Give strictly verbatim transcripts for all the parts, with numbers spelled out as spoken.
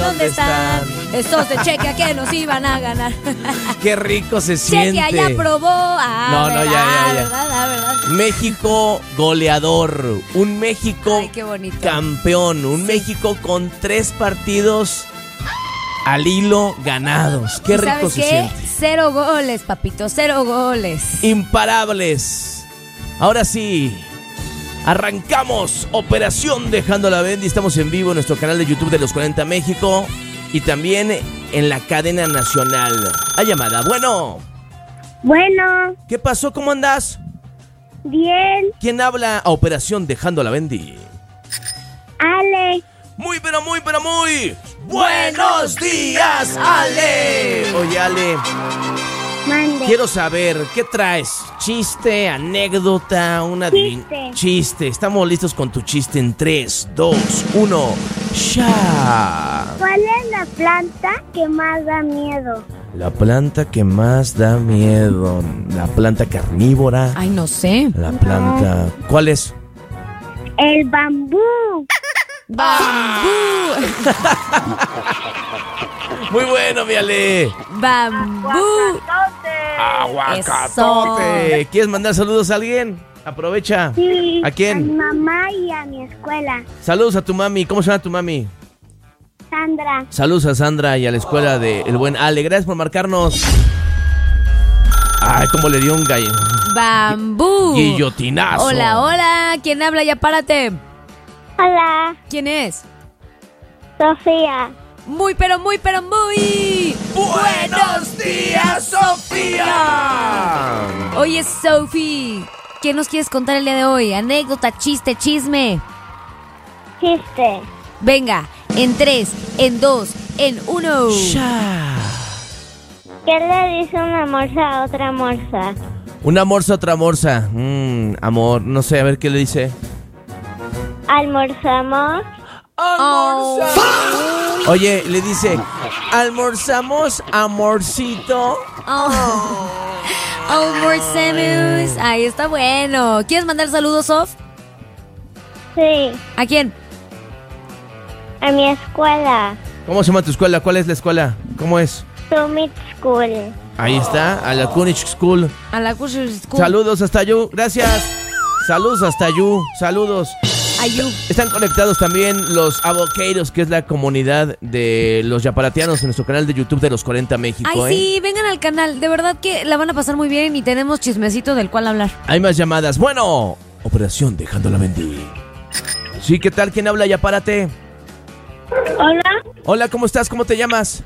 ¿dónde están? Estos de Chequia que nos iban a ganar. Qué rico se siente. Chequia ya probó. Ah, no, verdad, no, ya, ya, ya. Verdad, ah, verdad. México goleador. Un México Ay, qué bonito. campeón. Un Sí. México con tres partidos al hilo ganados. Qué ¿Y rico sabes se qué? siente. Cero goles, papito, cero goles. Imparables. Ahora sí, arrancamos Operación Dejando la Bendy. Estamos en vivo en nuestro canal de YouTube de Los cuarenta México y también en la cadena nacional. Hay llamada. Bueno. Bueno, ¿Qué pasó? ¿Cómo andas? bien, ¿Quién habla a Operación Dejando la Bendy? Ale, Muy, pero muy, pero muy buenos días, Ale. Oye, Ale, mande. quiero saber, ¿qué traes? ¿Chiste, anécdota, una adivin- Chiste. Chiste. Estamos listos con tu chiste en tres, dos, uno. ¡Ya! ¿Cuál es la planta que más da miedo? La planta que más da miedo. La planta carnívora. Ay, no sé. La planta... ¿Cuál es? El bambú. Bambú. Muy bueno, mi Ale. Bambú. Aguacatote. ¿Quieres mandar saludos a alguien? Aprovecha. Sí, ¿A quién? A mi mamá y a mi escuela. Saludos a tu mami. ¿Cómo se llama tu mami? Sandra. Saludos a Sandra y a la escuela de el buen Ale. Gracias por marcarnos. Ay, cómo le dio un gallo. Bambú. Guillotinazo. Hola, hola. ¿Quién habla? Ya párate. Hola, ¿Quién es? Sofía. Muy, pero muy, pero muy. ¡Buenos días, Sofía! Oye, Sophie, ¿qué nos quieres contar el día de hoy? Anécdota, chiste, chisme. Chiste. Venga, en tres, en dos, en uno. Ya. ¿Qué le dice una morsa a otra morsa? Una morsa, otra morsa. Mmm, amor, no sé, a ver qué le dice. Almorzamos. Oh. Oye, le dice, almorzamos, amorcito. Oh. Almorzamos. Ahí está bueno. ¿Quieres mandar saludos, Sof? Sí, ¿A quién? a mi escuela. ¿Cómo se llama tu escuela? ¿Cuál es la escuela? ¿Cómo es? Summit School. Ahí está, a la Kunich School. A la Cushing School. Saludos hasta Yu, gracias. Saludos hasta Yu, saludos. Ayú. Están conectados también los Avoqueiros, que es la comunidad de los yaparatianos en nuestro canal de YouTube de Los cuarenta México. Ay, ¿eh? sí, vengan al canal. De verdad que la van a pasar muy bien y tenemos chismecito del cual hablar. Hay más llamadas. Bueno, Operación Dejando la Bendy. Sí, ¿qué tal? ¿Quién habla? Ya párate. Hola, Hola, ¿cómo estás? ¿Cómo te llamas?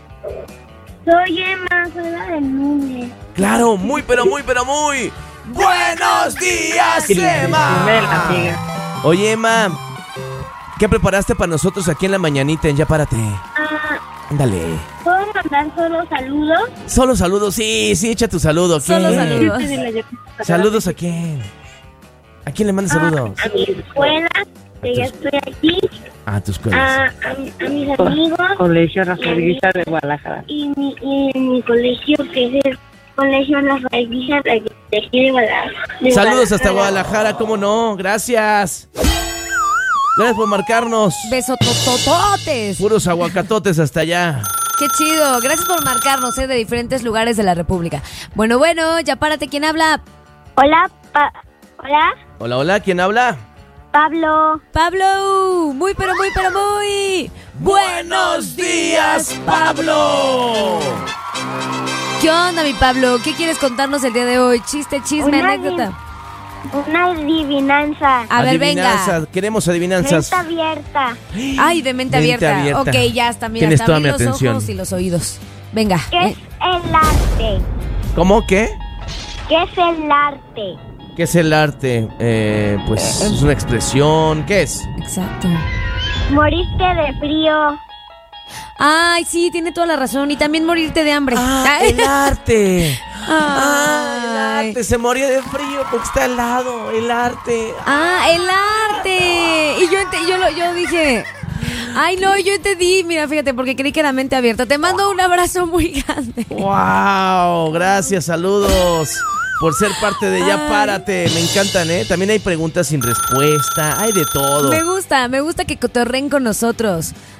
soy Emma, soy la del lunes. Claro, muy, pero muy, pero muy. ¡Buenos días, Emma! Oye, Emma, ¿qué preparaste para nosotros aquí en la mañanita en Ya Párate? Ah, Ándale. ¿puedo mandar solo saludos? Solo saludos, sí, sí, echa tu saludo. ¿A quién? Solo saludos. ¿Saludos a quién? ¿A quién le mandas saludos? A mi escuela, que ya estoy aquí. A tu escuela. A, a, mi- a mis amigos. Colegio Rafael Guizar de Guadalajara. Y mi, y mi colegio, que es el Colegio Rafael Guizar de aquí de Guadalajara. de Saludos hasta Guadalajara, ¿cómo no? Gracias. Gracias por marcarnos. Besototototes. Puros aguacatotes hasta allá. Qué chido. Gracias por marcarnos, ¿eh? De diferentes lugares de la República. Bueno, bueno, ya párate. ¿Quién habla? Hola, pa- hola, Hola, hola, ¿quién habla? Pablo. Pablo. Muy, pero muy, pero muy. ¡Buenos días, Pablo! ¿Qué onda, mi Pablo? ¿Qué quieres contarnos el día de hoy? Chiste, chisme, Una anécdota. Una adivinanza. A ver, venga. Adivinanzas, queremos adivinanzas. Mente abierta. Ay, de mente, Mente abierta. abierta. Ok, ya está. Mira, Tienes hasta toda abrí mi los atención. ojos y los oídos. Venga. ¿Qué eh, es el arte? ¿Cómo? ¿Qué? ¿Qué es el arte? ¿Qué es el arte? Eh, pues es una expresión. ¿Qué es? Exacto. Morirte de frío. Ay, sí, tiene toda la razón. Y también morirte de hambre. ¡Ah, Ay. el arte! ¡Ah, Ay. el arte! Se moría de frío porque está helado. El arte. Ah, el arte. Y yo, ente- yo, lo- yo dije... Ay, no, yo entendí. Mira, fíjate, porque creí que era mente abierta. Te mando un abrazo muy grande. ¡Wow! Gracias, saludos por ser parte de Ya Ay. Párate. Me encantan, ¿eh? También hay preguntas sin respuesta. Hay de todo. Me gusta, me gusta que cotorren con nosotros.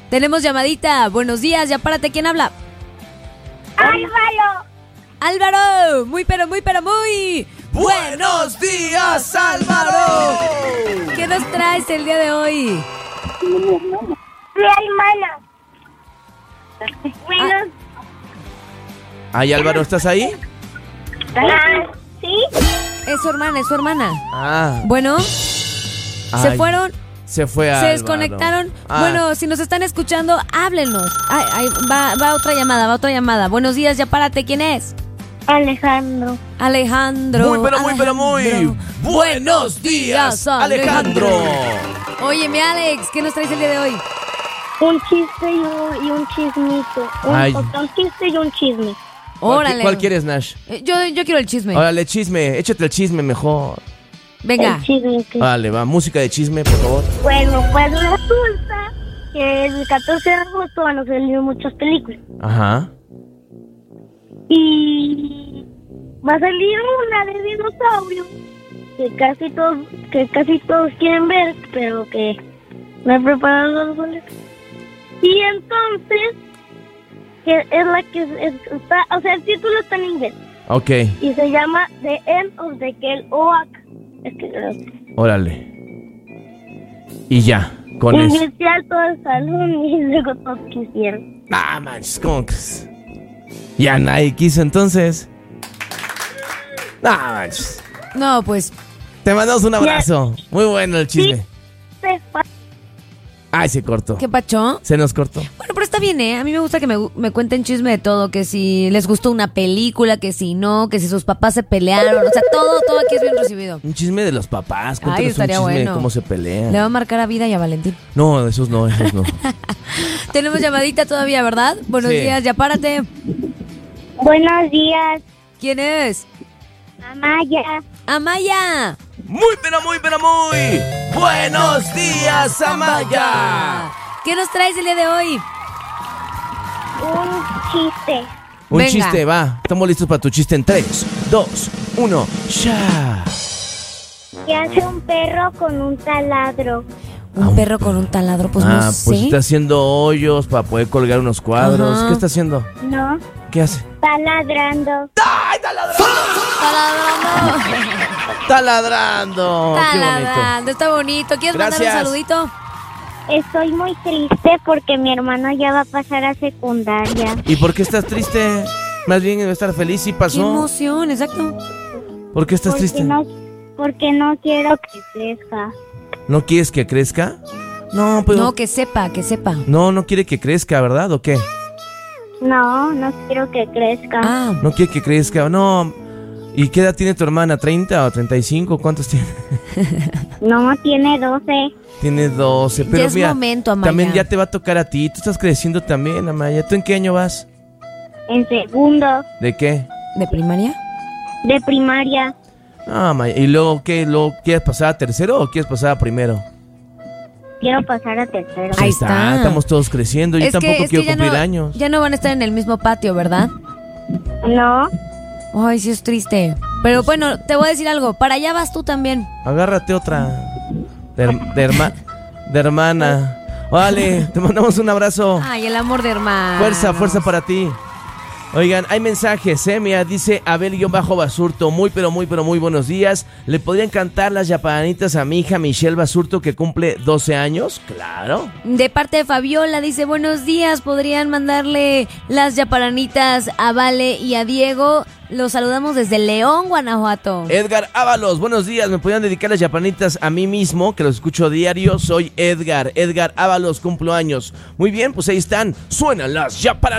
Tenemos llamadita. Buenos días, ya párate. ¿Quién habla? Álvaro. Álvaro. Muy, pero, muy, pero, muy. ¡Buenos días, Álvaro! ¿Qué nos traes el día de hoy? Mi hermana. Buenos. Ay, Álvaro, ¿estás ahí? Ah, ¿sí? Es su hermana, es su hermana. Ah. Bueno, se Ay, fueron, Se fue se Álvaro. desconectaron. Ah. Bueno, si nos están escuchando, háblenos. Ay, ay, va, va otra llamada, va otra llamada. Buenos días, ya párate. ¿Quién es? Alejandro. Alejandro. Muy, pero muy, pero muy. Alejandro. Buenos días, Alejandro. Oye, mi Alex, ¿qué nos traes el día de hoy? Un chiste y un, y un chismito. Un, Ay. o sea, un chiste y un chisme. ¿Cuál, Órale. ¿Cuál quieres, Nash? Eh, Yo, yo quiero el chisme. Órale, chisme. Échate el chisme mejor. Venga. El chisme que... Vale, va. Música de chisme, por favor. Bueno, pues resulta que el catorce de agosto van a salir muchas películas. Ajá. Y va a salir una de dinosaurios que casi todos, que casi todos quieren ver, pero que no he preparado los boletos. Y entonces, que es la que es- está, o sea, el título está en inglés Ok. y se llama The End of the Kel Oak. Es que Órale. Y ya, con eso. invité a todo el salón y luego todos quisieron. Ah, manches, ¿cómo crees? Ya nadie quiso entonces. Ah, manches. No, pues, Te mandamos un abrazo. Muy bueno el chisme. Se fa- Ay, se cortó. ¿qué pacho? Se nos cortó. Bueno, pero está bien, ¿eh? A mí me gusta que me, gu- me cuenten chisme de todo, que si les gustó una película, que si no, que si sus papás se pelearon, o sea, todo, todo aquí es bien recibido. Un chisme de los papás. Cuéntanos Ay, un estaría chisme de bueno. cómo se Le va pelean. a marcar a Vida y a Valentín. No, esos no, esos no. Tenemos llamadita todavía, ¿verdad? Buenos Sí. días, ya párate. Buenos días, ¿Quién es? Amaya. Amaya. Muy, pero muy, pero muy. Buenos días, Amaya. ¿Qué nos traes el día de hoy? Un chiste. Un Venga. chiste, va. Estamos listos para tu chiste en tres, dos, uno, ya. ¿Qué hace un perro con un taladro? Un perro con un taladro, pues ah, no sé. pues está haciendo hoyos para poder colgar unos cuadros. Ajá. ¿Qué está haciendo? No, ¿Qué hace? está ladrando. Taladrando. Está ladrando. Qué bonito. Taladrando, está bonito. ¿Quieres mandar Gracias. un saludito? Estoy muy triste porque mi hermano ya va a pasar a secundaria. ¿Y por qué estás triste? Más bien debe estar feliz. ¿Sí Qué pasó? emoción, exacto. ¿Por qué estás Porque triste? no, porque no quiero que crezca. ¿No quieres que crezca? No, pero... No, que sepa, que sepa. No, no quiere que crezca, ¿verdad? ¿O qué? No, no quiero que crezca. Ah, No quiere que crezca. No. ¿Y qué edad tiene tu hermana? ¿treinta o treinta y cinco? ¿Cuántos tiene? No, tiene doce. Tiene doce. Pero ya es mira, momento, Amaya. también ya te va a tocar a ti. Tú estás creciendo también, Amaya. ¿Tú en qué año vas? En segundo ¿De qué? ¿De primaria? de primaria. Ah, Amaya. ¿Y luego qué? ¿Luego quieres pasar a tercero o quieres pasar a primero? Quiero pasar a tercero. Ahí está. Estamos todos creciendo. Yo Es tampoco que, es quiero que ya cumplir no, años. ya no van a estar en el mismo patio, ¿verdad? No, Ay, sí es triste. Pero bueno, te voy a decir algo. Para allá vas tú también. Agárrate otra. De, her- de herma- de hermana. Vale, te mandamos un abrazo. Ay, el amor de hermano. Fuerza, fuerza para ti. Oigan, hay mensajes, ¿eh? Mira, dice Abel-Basurto, muy pero muy pero muy buenos días. ¿Le podrían cantar las yapanitas a mi hija Michelle Basurto que cumple doce años? Claro. De parte de Fabiola, dice, buenos días, ¿podrían mandarle las yaparanitas a Vale y a Diego? Los saludamos desde León, Guanajuato. Edgar Ábalos, buenos días. ¿Me podrían dedicar las yapanitas a mí mismo, que los escucho diario? Soy Edgar. Edgar Ábalos, cumplo años. Muy bien, pues ahí están. Suenan las yapanitas.